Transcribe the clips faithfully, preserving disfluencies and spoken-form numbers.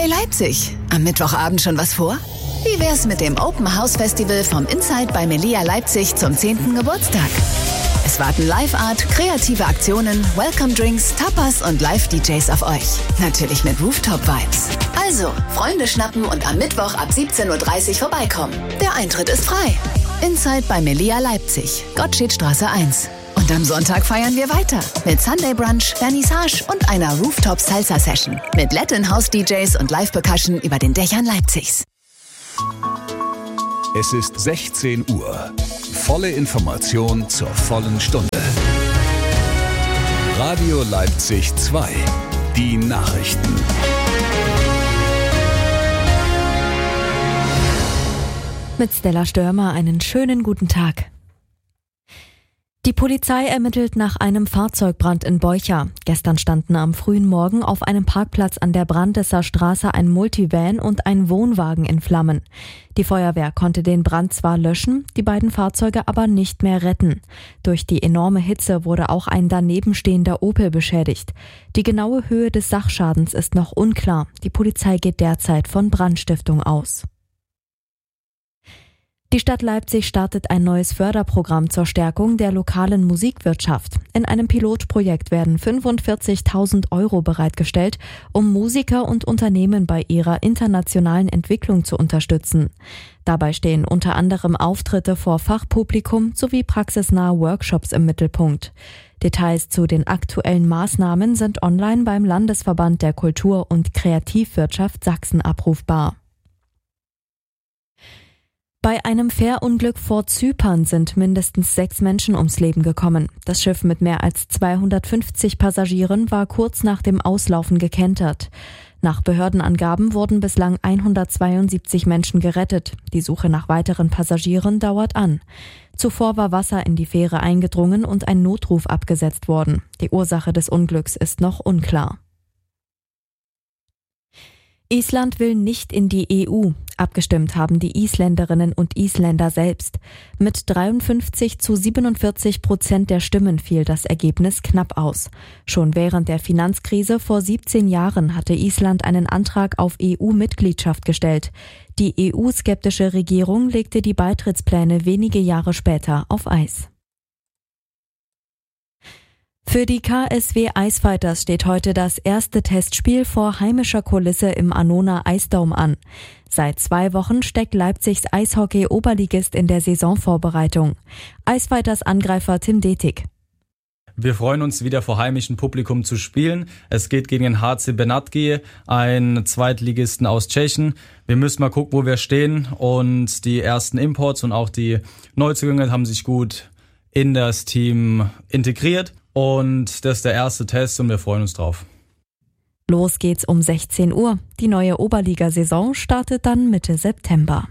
Hey Leipzig, am Mittwochabend schon was vor? Wie wär's mit dem Open House Festival vom Inside bei Melia Leipzig zum zehnten Geburtstag? Es warten Live-Art, kreative Aktionen, Welcome-Drinks, Tapas und Live-D Js auf euch. Natürlich mit Rooftop-Vibes. Also, Freunde schnappen und am Mittwoch ab siebzehn Uhr dreißig vorbeikommen. Der Eintritt ist frei. Inside bei Melia Leipzig, Gottschedstraße eins. Und am Sonntag feiern wir weiter mit Sunday Brunch, Vernissage und einer Rooftop-Salsa-Session mit Latin House-D Js und Live-Percussion über den Dächern Leipzigs. Es ist sechzehn Uhr. Volle Information zur vollen Stunde. Radio Leipzig zwei. Die Nachrichten. Mit Stella Störmer einen schönen guten Tag. Die Polizei ermittelt nach einem Fahrzeugbrand in Beucha. Gestern standen am frühen Morgen auf einem Parkplatz an der Brandesser Straße ein Multivan und ein Wohnwagen in Flammen. Die Feuerwehr konnte den Brand zwar löschen, die beiden Fahrzeuge aber nicht mehr retten. Durch die enorme Hitze wurde auch ein danebenstehender Opel beschädigt. Die genaue Höhe des Sachschadens ist noch unklar. Die Polizei geht derzeit von Brandstiftung aus. Die Stadt Leipzig startet ein neues Förderprogramm zur Stärkung der lokalen Musikwirtschaft. In einem Pilotprojekt werden fünfundvierzigtausend Euro bereitgestellt, um Musiker und Unternehmen bei ihrer internationalen Entwicklung zu unterstützen. Dabei stehen unter anderem Auftritte vor Fachpublikum sowie praxisnahe Workshops im Mittelpunkt. Details zu den aktuellen Maßnahmen sind online beim Landesverband der Kultur- und Kreativwirtschaft Sachsen abrufbar. Bei einem Fährunglück vor Zypern sind mindestens sechs Menschen ums Leben gekommen. Das Schiff mit mehr als zweihundertfünfzig Passagieren war kurz nach dem Auslaufen gekentert. Nach Behördenangaben wurden bislang hundertzweiundsiebzig Menschen gerettet. Die Suche nach weiteren Passagieren dauert an. Zuvor war Wasser in die Fähre eingedrungen und ein Notruf abgesetzt worden. Die Ursache des Unglücks ist noch unklar. Island will nicht in die E U. Abgestimmt haben die Isländerinnen und Isländer selbst. Mit dreiundfünfzig zu siebenundvierzig Prozent der Stimmen fiel das Ergebnis knapp aus. Schon während der Finanzkrise vor siebzehn Jahren hatte Island einen Antrag auf E U-Mitgliedschaft gestellt. Die E U-skeptische Regierung legte die Beitrittspläne wenige Jahre später auf Eis. Für die K S W Eisfighters steht heute das erste Testspiel vor heimischer Kulisse im Annona Eisdome an. Seit zwei Wochen steckt Leipzigs Eishockey-Oberligist in der Saisonvorbereitung. Eisfighters Angreifer Tim Detig. Wir freuen uns, wieder vor heimischem Publikum zu spielen. Es geht gegen den H C Benátky, einen Zweitligisten aus Tschechien. Wir müssen mal gucken, wo wir stehen. Und die ersten Imports und auch die Neuzugänge haben sich gut in das Team integriert. Und das ist der erste Test und wir freuen uns drauf. Los geht's um sechzehn Uhr. Die neue Oberliga-Saison startet dann Mitte September.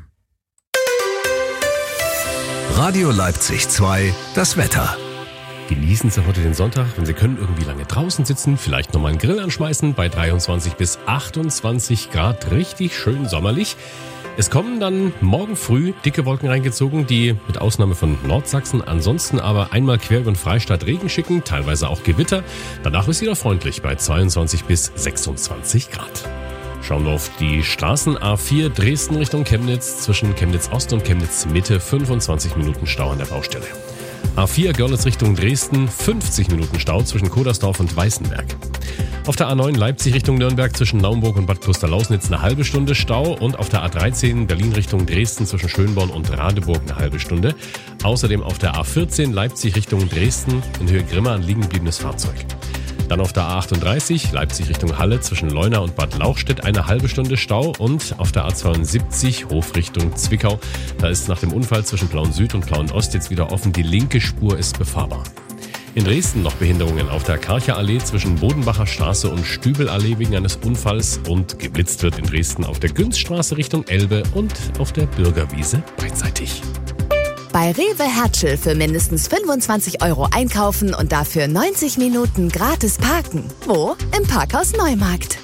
Radio Leipzig zwei, das Wetter. Genießen Sie heute den Sonntag, wenn Sie können irgendwie lange draußen sitzen, vielleicht nochmal einen Grill anschmeißen bei dreiundzwanzig bis achtundzwanzig Grad, richtig schön sommerlich. Es kommen dann morgen früh dicke Wolken reingezogen, die mit Ausnahme von Nordsachsen ansonsten aber einmal quer über den Freistaat Regen schicken, teilweise auch Gewitter. Danach ist es wieder freundlich bei zweiundzwanzig bis sechsundzwanzig Grad. Schauen wir auf die Straßen. A vier Dresden Richtung Chemnitz, zwischen Chemnitz Ost und Chemnitz Mitte fünfundzwanzig Minuten Stau an der Baustelle. A vier Görlitz Richtung Dresden, fünfzig Minuten Stau zwischen Kodersdorf und Weißenberg. Auf der A neun Leipzig Richtung Nürnberg zwischen Naumburg und Bad Klosterlausnitz eine halbe Stunde Stau und auf der A dreizehn Berlin Richtung Dresden zwischen Schönborn und Radeburg eine halbe Stunde. Außerdem auf der A vierzehn Leipzig Richtung Dresden in Höhe Grimma ein liegen gebliebenes Fahrzeug. Dann auf der A achtunddreißig Leipzig Richtung Halle zwischen Leuna und Bad Lauchstädt eine halbe Stunde Stau und auf der A zweiundsiebzig Hof Richtung Zwickau. Da ist nach dem Unfall zwischen Plauen Süd und Plauen Ost jetzt wieder offen. Die linke Spur ist befahrbar. In Dresden noch Behinderungen auf der Karcher-Allee zwischen Bodenbacher Straße und Stübelallee wegen eines Unfalls und geblitzt wird in Dresden auf der Günzstraße Richtung Elbe und auf der Bürgerwiese beidseitig. Bei Rewe Hertschel für mindestens fünfundzwanzig Euro einkaufen und dafür neunzig Minuten gratis parken. Wo? Im Parkhaus Neumarkt.